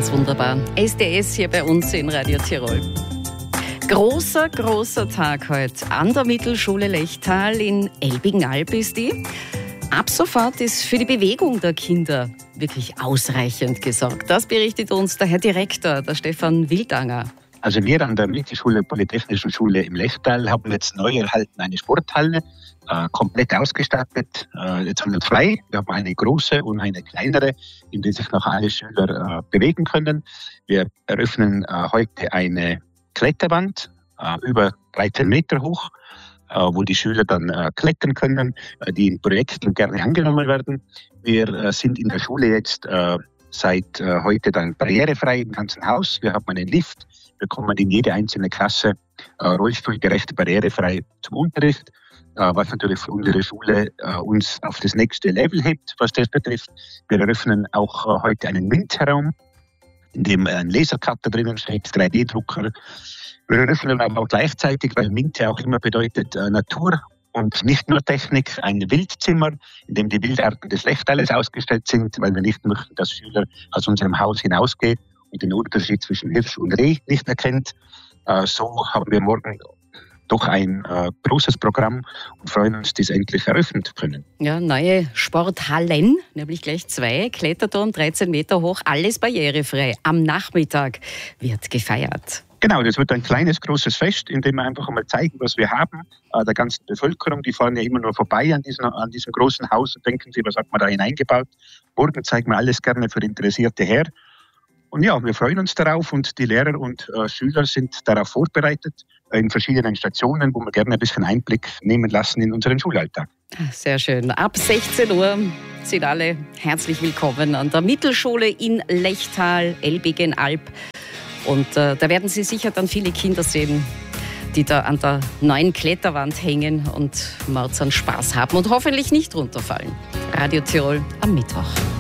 Passt wunderbar. SDS hier bei uns in Radio Tirol. Großer Tag heute an der Mittelschule Lechtal in Elbigen-Alb ist die. Ab sofort ist für die Bewegung der Kinder wirklich ausreichend gesorgt. Das berichtet uns der Herr Direktor, der Stefan Wildanger. Also wir an der Mittelschule Polytechnischen Schule im Lechtal haben jetzt neu erhalten eine Sporthalle, komplett ausgestattet. Jetzt haben wir zwei. Wir haben eine große und eine kleinere, in der sich noch alle Schüler bewegen können. Wir eröffnen heute eine Kletterwand über 13 Meter hoch, wo die Schüler dann klettern können, die in Projekten gerne angenommen werden. Wir sind in der Schule jetzt seit heute dann barrierefrei im ganzen Haus. Wir haben einen Lift. Wir kommen in jede einzelne Klasse rollstuhlgerecht, barrierefrei zum Unterricht, was natürlich für unsere Schule uns auf das nächste Level hebt, was das betrifft. Wir eröffnen auch heute einen MINT-Raum, in dem ein Lasercutter drinnen steht, 3D-Drucker. Wir eröffnen aber auch gleichzeitig, weil MINT ja auch immer bedeutet Natur und nicht nur Technik, ein Wildzimmer, in dem die Wildarten des Lechtales ausgestellt sind, weil wir nicht möchten, dass Schüler aus unserem Haus hinausgehen und den Unterschied zwischen Hirsch und Reh nicht erkennt. So haben wir morgen doch ein großes Programm und freuen uns, dies endlich eröffnen zu können. Ja, neue Sporthallen, nämlich gleich 2, Kletterturm 13 Meter hoch, alles barrierefrei. Am Nachmittag wird gefeiert. Genau, das wird ein kleines, großes Fest, in dem wir einfach einmal zeigen, was wir haben, der ganzen Bevölkerung. Die fahren ja immer nur vorbei an diesem großen Haus und denken sich, was hat man da hineingebaut. Morgen zeigen wir alles gerne für Interessierte her. Und ja, wir freuen uns darauf und die Lehrer und Schüler sind darauf vorbereitet in verschiedenen Stationen, wo wir gerne ein bisschen Einblick nehmen lassen in unseren Schulalltag. Sehr schön. Ab 16 Uhr sind alle herzlich willkommen an der Mittelschule in Lechtal, Elbigen-Alb. Und da werden Sie sicher dann viele Kinder sehen, die da an der neuen Kletterwand hängen und Mords an Spaß haben und hoffentlich nicht runterfallen. Radio Tirol am Mittwoch.